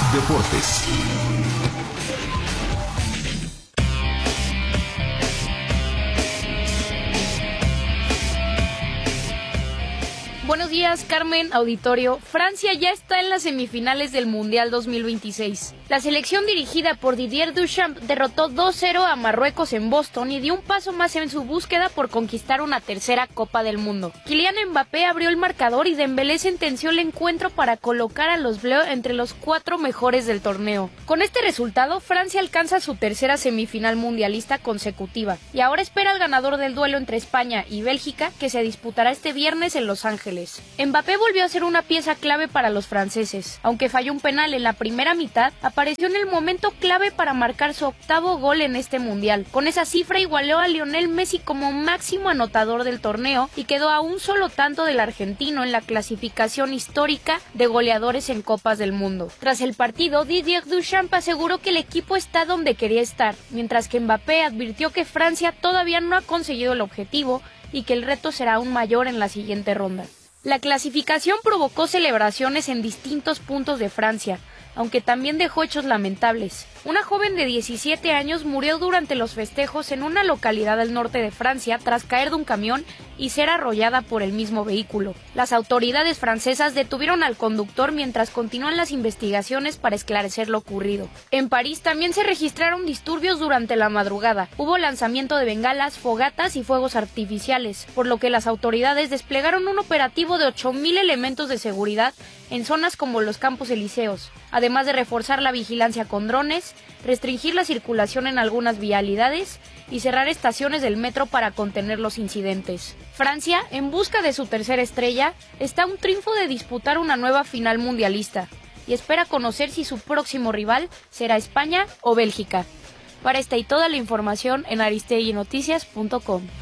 Deportes. Buenos días, Carmen, auditorio. Francia ya está en las semifinales del Mundial 2026. La selección dirigida por Didier Deschamps derrotó 2-0 a Marruecos en Boston y dio un paso más en su búsqueda por conquistar una tercera Copa del Mundo. Kylian Mbappé abrió el marcador y Dembélé sentenció el encuentro para colocar a los Bleus entre los 4 mejores del torneo. Con este resultado, Francia alcanza su tercera semifinal mundialista consecutiva y ahora espera al ganador del duelo entre España y Bélgica, que se disputará este viernes en Los Ángeles. Mbappé volvió a ser una pieza clave para los franceses. Aunque falló un penal en la primera mitad, apareció en el momento clave para marcar su 8º gol en este mundial. Con esa cifra igualó a Lionel Messi como máximo anotador del torneo y quedó a un solo tanto del argentino en la clasificación histórica de goleadores en Copas del Mundo. Tras el partido, Didier Deschamps aseguró que el equipo está donde quería estar, mientras que Mbappé advirtió que Francia todavía no ha conseguido el objetivo y que el reto será aún mayor en la siguiente ronda. La clasificación provocó celebraciones en distintos puntos de Francia, aunque también dejó hechos lamentables. Una joven de 17 años murió durante los festejos en una localidad del norte de Francia tras caer de un camión y ser arrollada por el mismo vehículo. Las autoridades francesas detuvieron al conductor mientras continúan las investigaciones para esclarecer lo ocurrido. En París también se registraron disturbios durante la madrugada. Hubo lanzamiento de bengalas, fogatas y fuegos artificiales, por lo que las autoridades desplegaron un operativo de 8,000 elementos de seguridad en zonas como los Campos Elíseos, además de reforzar la vigilancia con drones, restringir la circulación en algunas vialidades y cerrar estaciones del metro para contener los incidentes. Francia, en busca de su tercera estrella, está a un triunfo de disputar una nueva final mundialista y espera conocer si su próximo rival será España o Bélgica. Para esta y toda la información en aristeguinoticias.com.